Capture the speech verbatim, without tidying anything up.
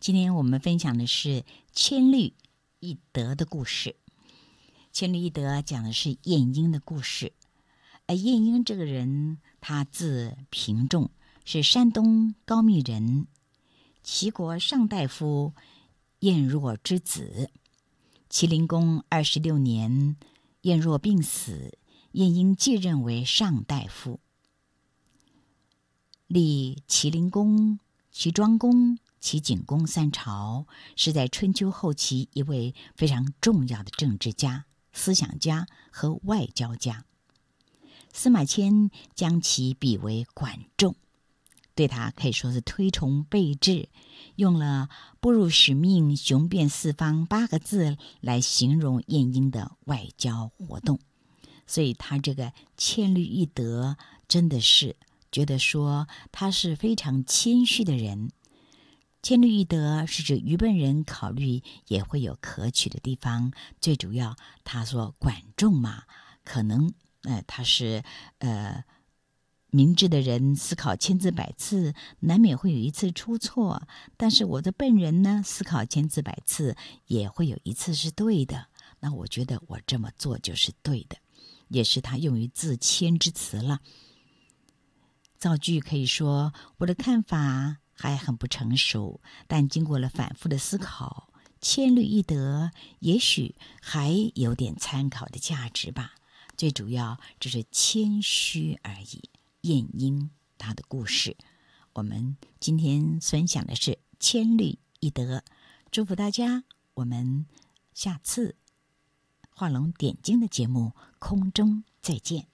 今天我们分享的是千律一德的故事。千律一德讲的是晏婴的故事。而晏婴这个人，他字平仲，是山东高密人，齐国上大夫晏若之子。齐灵公二十六年，晏若病死，晏婴继任为上大夫，立齐灵公、齐庄公、齐景公三朝，是在春秋后期一位非常重要的政治家、思想家和外交家。司马迁将其比为管仲，对他可以说是推崇备至，用了步入使命、雄辩四方八个字来形容晏婴的外交活动。所以他这个千律一德，真的是觉得说他是非常谦虚的人。千律一德是指愚笨人考虑也会有可取的地方，最主要他说管仲嘛，可能呃他是呃明智的人，思考千字百次，难免会有一次出错，但是我的笨人呢，思考千字百次也会有一次是对的，那我觉得我这么做就是对的，也是他用于自谦之词了。造句可以说，我的看法还很不成熟，但经过了反复的思考，千律一德也许还有点参考的价值吧。最主要只是谦虚而已。晏婴他的故事，我们今天分享的是千律一德。祝福大家，我们下次画龙点睛的节目空中再见。